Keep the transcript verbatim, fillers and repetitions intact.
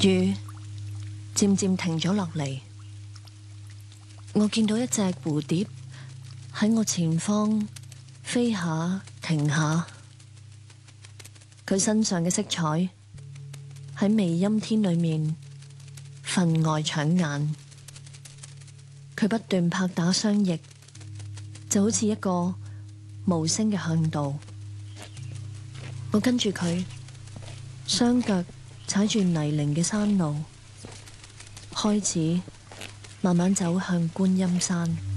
雨漸漸停咗落嚟，我見到一隻蝴蝶喺我前方飛下停下，佢身上嘅色彩喺微陰天裏面分外搶眼，佢不斷拍打雙翼，就好似一個無聲嘅向導。我跟住佢，雙腳踩住泥濘嘅山路，開始慢慢走向觀音山。